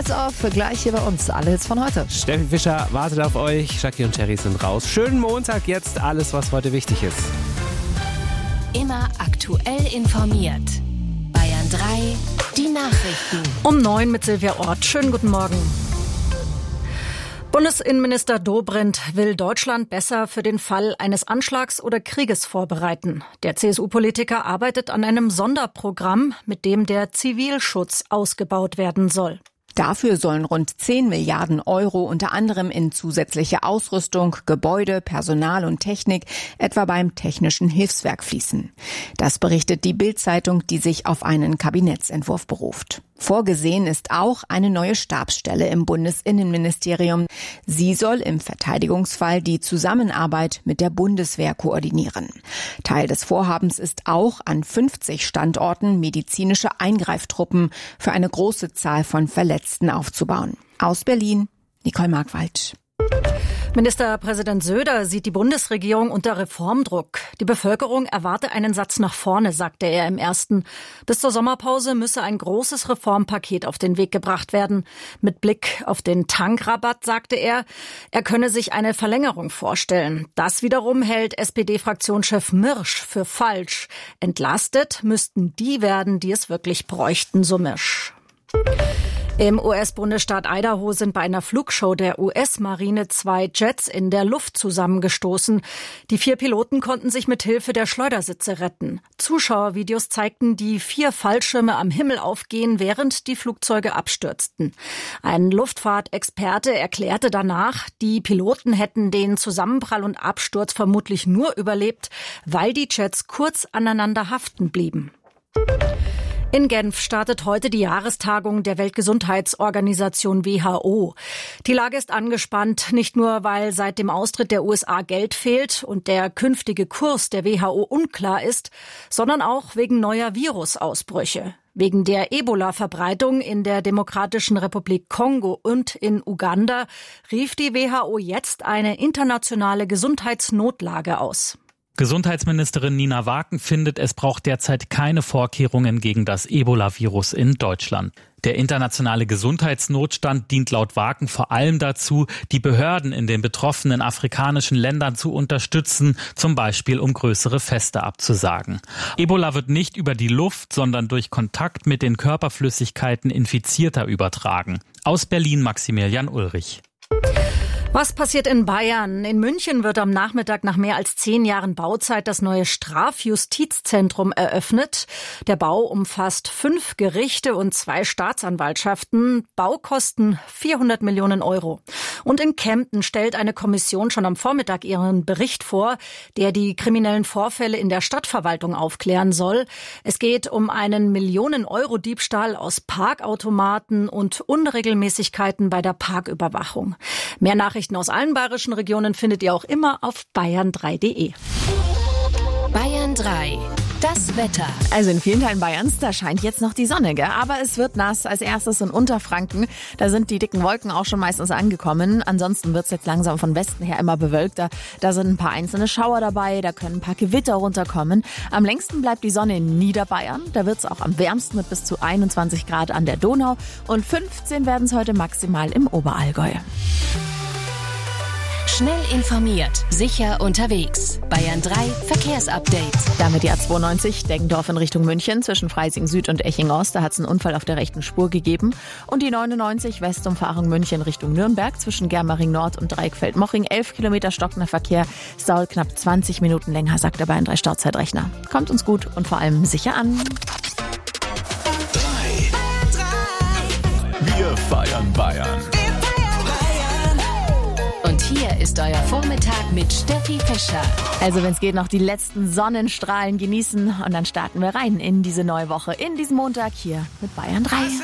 Lights Off, gleich hier bei uns. Alle Hits von heute. Steffi Fischer wartet auf euch. Jackie und Terry sind raus. Schönen Montag jetzt. Alles, was heute wichtig ist. Immer aktuell informiert. Bayern 3, die Nachrichten. Um 9 mit Silvia Ort. Schönen guten Morgen. Bundesinnenminister Dobrindt will Deutschland besser für den Fall eines Anschlags oder Krieges vorbereiten. Der CSU-Politiker arbeitet an einem Sonderprogramm, mit dem der Zivilschutz ausgebaut werden soll. Dafür sollen rund 10 Milliarden Euro unter anderem in zusätzliche Ausrüstung, Gebäude, Personal und Technik, etwa beim Technischen Hilfswerk fließen. Das berichtet die Bild-Zeitung, die sich auf einen Kabinettsentwurf beruft. Vorgesehen ist auch eine neue Stabsstelle im Bundesinnenministerium. Sie soll im Verteidigungsfall die Zusammenarbeit mit der Bundeswehr koordinieren. Teil des Vorhabens ist auch, an 50 Standorten medizinische Eingreiftruppen für eine große Zahl von Verletzten aufzubauen. Aus Berlin, Nicole Markwald. Ministerpräsident Söder sieht die Bundesregierung unter Reformdruck. Die Bevölkerung erwarte einen Satz nach vorne, sagte er im ersten. Bis zur Sommerpause müsse ein großes Reformpaket auf den Weg gebracht werden. Mit Blick auf den Tankrabatt sagte er könne sich eine Verlängerung vorstellen. Das wiederum hält SPD-Fraktionschef Mirsch für falsch. Entlastet müssten die werden, die es wirklich bräuchten, so Mirsch. Im US-Bundesstaat Idaho sind bei einer Flugshow der US-Marine 2 Jets in der Luft zusammengestoßen. Die 4 Piloten konnten sich mit Hilfe der Schleudersitze retten. Zuschauervideos zeigten, die 4 Fallschirme am Himmel aufgehen, während die Flugzeuge abstürzten. Ein Luftfahrtexperte erklärte danach, die Piloten hätten den Zusammenprall und Absturz vermutlich nur überlebt, weil die Jets kurz aneinander haften blieben. In Genf startet heute die Jahrestagung der Weltgesundheitsorganisation WHO. Die Lage ist angespannt, nicht nur, weil seit dem Austritt der USA Geld fehlt und der künftige Kurs der WHO unklar ist, sondern auch wegen neuer Virusausbrüche. Wegen der Ebola-Verbreitung in der Demokratischen Republik Kongo und in Uganda rief die WHO jetzt eine internationale Gesundheitsnotlage aus. Gesundheitsministerin Nina Waken findet, es braucht derzeit keine Vorkehrungen gegen das Ebola-Virus in Deutschland. Der internationale Gesundheitsnotstand dient laut Waken vor allem dazu, die Behörden in den betroffenen afrikanischen Ländern zu unterstützen, zum Beispiel um größere Feste abzusagen. Ebola wird nicht über die Luft, sondern durch Kontakt mit den Körperflüssigkeiten Infizierter übertragen. Aus Berlin Maximilian Ulrich. Was passiert in Bayern? In München wird am Nachmittag nach mehr als 10 Jahren Bauzeit das neue Strafjustizzentrum eröffnet. Der Bau umfasst 5 Gerichte und 2 Staatsanwaltschaften. Baukosten 400 Millionen Euro. Und in Kempten stellt eine Kommission schon am Vormittag ihren Bericht vor, der die kriminellen Vorfälle in der Stadtverwaltung aufklären soll. Es geht um einen Millionen-Euro-Diebstahl aus Parkautomaten und Unregelmäßigkeiten bei der Parküberwachung. Mehr Nachrichten aus allen bayerischen Regionen findet ihr auch immer auf bayern3.de. Bayern 3. Das Wetter. Also in vielen Teilen Bayerns, da scheint jetzt noch die Sonne, gell? Aber es wird nass. Als erstes in Unterfranken. Da sind die dicken Wolken auch schon meistens angekommen. Ansonsten wird es jetzt langsam von Westen her immer bewölkter. Da sind ein paar einzelne Schauer dabei, da können ein paar Gewitter runterkommen. Am längsten bleibt die Sonne in Niederbayern. Da wird es auch am wärmsten mit bis zu 21 Grad an der Donau. Und 15 werden es heute maximal im Oberallgäu. Schnell informiert, sicher unterwegs. Bayern 3 Verkehrsupdate. Damit die A92 Deggendorf in Richtung München zwischen Freising Süd und Eching Ost. Da hat es einen Unfall auf der rechten Spur gegeben. Und die 99 Westumfahrung München Richtung Nürnberg zwischen Germering Nord und Dreieckfeld-Moching. 11 Kilometer stockender Verkehr. Es dauert knapp 20 Minuten länger, sagt der Bayern 3 Stauzeitrechner. Kommt uns gut und vor allem sicher an. Wir feiern Bayern. Und hier ist euer Vormittag mit Steffi Fischer. Also wenn es geht, noch die letzten Sonnenstrahlen genießen und dann starten wir rein in diese neue Woche, in diesen Montag hier mit Bayern 3.